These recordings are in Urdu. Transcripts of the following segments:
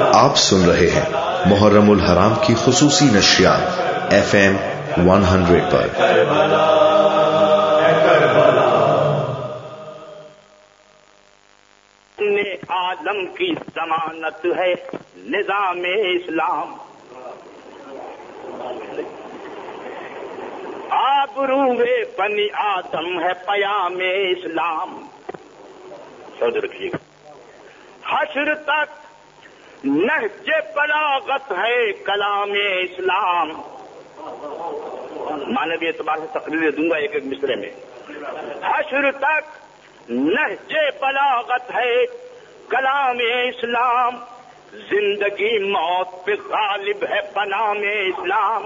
آپ سن رہے ہیں محرم الحرام کی خصوصی نشریات FM 100 پر۔ عالم کی ضمانت ہے نظام اسلام، آبروئے بنی آدم ہے پیام اسلام۔ سمجھ رکھیے گا، حشر تک نہج بلاغت ہے کلام اسلام۔ مانوی اعتبار سے تقریر دوں گا ایک ایک مصرے میں۔ حشر تک نہج بلاغت ہے کلام اسلام، زندگی موت پہ غالب ہے بنام اسلام۔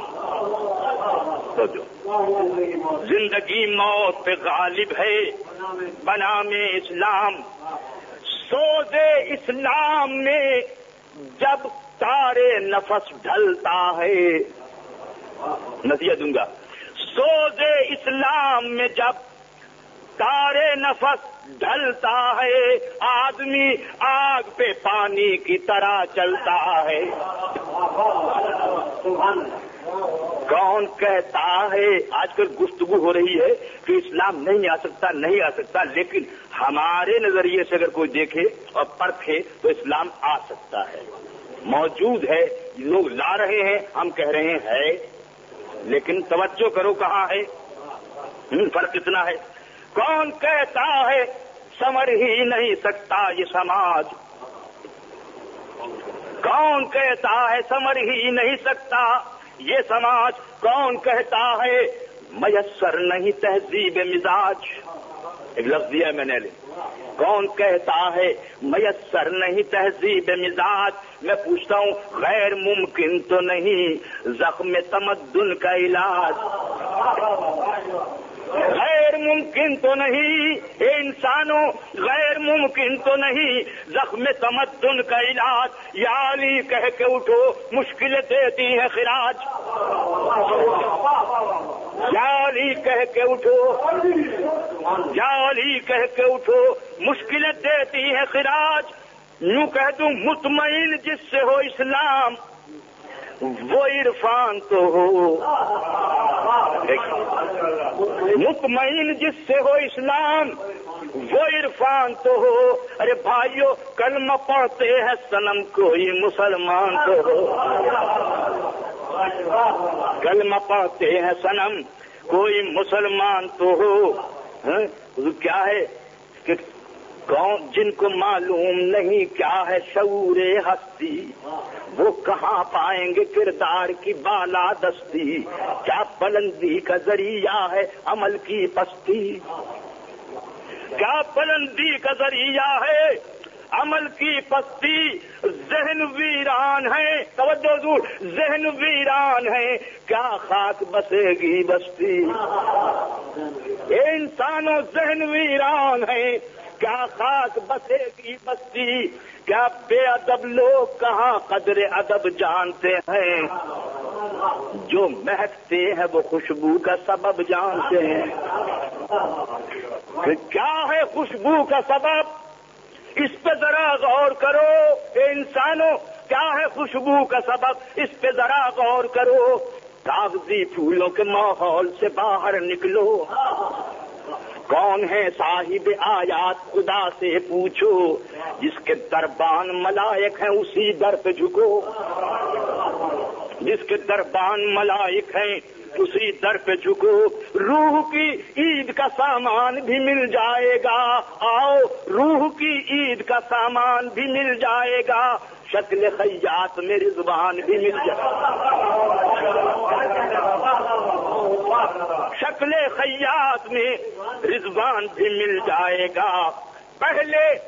زندگی موت پہ غالب ہے بنام اسلام۔ سوز اسلام میں جب تارے نفس ڈھلتا ہے، نتیجہ دوں گا، سوز اسلام میں جب تارے نفس ڈھلتا ہے، آدمی آگ پہ پانی کی طرح چلتا ہے۔ کون کہتا ہے، آج کل گفتگو ہو رہی ہے کہ اسلام نہیں آ سکتا نہیں آ سکتا، لیکن ہمارے نظریے سے اگر کوئی دیکھے اور پرکھے تو اسلام آ سکتا ہے، موجود ہے، لوگ لا رہے ہیں، ہم کہہ رہے ہیں، لیکن توجہ کرو کہاں ہے، فرق اتنا ہے۔ کون کہتا ہے سمر ہی نہیں سکتا یہ سماج، کون کہتا ہے سمر ہی نہیں سکتا یہ سماج، کون کہتا ہے میسر نہیں تہذیب مزاج، ایک لفظ دیا میں نے، کون کہتا ہے میسر نہیں تہذیب مزاج۔ میں پوچھتا ہوں، غیر ممکن تو نہیں زخم تمدن کا علاج، غیر ممکن تو نہیں انسانوں، غیر ممکن تو نہیں زخم تمدن کا علاج۔ یا علی کہہ کے اٹھو مشکلیں دیتی ہیں خراج، یا علی کہہ کے اٹھو، یا علی کہہ کے اٹھو مشکلیں دیتی ہیں خراج۔ یوں کہہ دوں مطمئن جس سے ہو اسلام وہ عرفان تو ہو، مطمئن جس سے ہو اسلام وہ عرفان تو ہو۔ ارے بھائیو کلمہ پڑھتے ہیں صنم کوئی مسلمان تو ہو، کلمہ پڑھتے ہیں صنم کوئی مسلمان تو ہو۔ کیا ہے کہ کون جن کو معلوم نہیں کیا ہے شعور ہستی، وہ کہاں پائیں گے کردار کی بالا دستی۔ کیا بلندی کا ذریعہ ہے عمل کی پستی، کیا بلندی کا ذریعہ ہے عمل کی پستی۔ ذہن ویران ہے، توجہ دور، ذہن ویران ہے کیا خاک بسے گی بستی۔ اے انسانوں ذہن ویران ہے کیا خاک بسے گی بستی۔ کیا بے ادب لوگ کہاں قدر ادب جانتے ہیں، جو مہکتے ہیں وہ خوشبو کا سبب جانتے ہیں۔ کیا ہے خوشبو کا سبب، اس پہ ذرا غور کرو۔ اے انسانوں کیا ہے خوشبو کا سبب، اس پہ ذرا غور کرو۔ کاغذی پھولوں کے ماحول سے باہر نکلو۔ کون ہے صاحب آیات خدا سے پوچھو، جس کے دربان ملائک ہیں اسی در پہ جھکو، جس کے دربان ملائک ہیں اسی در پہ جھکو۔ روح کی عید کا سامان بھی مل جائے گا، آؤ روح کی عید کا سامان بھی مل جائے گا۔ شکل خیاط میں رضوان بھی مل جائے گا، شکل خیاط میں رضوان بھی مل جائے گا۔ پہلے